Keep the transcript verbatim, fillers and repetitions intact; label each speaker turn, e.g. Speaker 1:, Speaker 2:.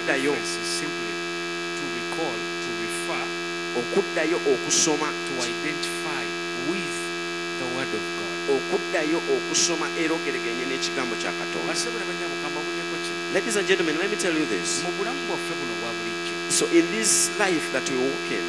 Speaker 1: okuddayo
Speaker 2: reference is simply to recall, to refer,
Speaker 1: okuddayo okusoma
Speaker 2: to identify with the word of God.
Speaker 1: okuddayo okusoma era ogeregenye n'ekigambo kya Katonda.
Speaker 2: Basebule banyabo kambabulyeko kino.
Speaker 1: Ladies and gentlemen, let me tell you this.
Speaker 2: Mu bulamu bwaffe buno obwa bulijjo.
Speaker 1: So in this life that we walk in,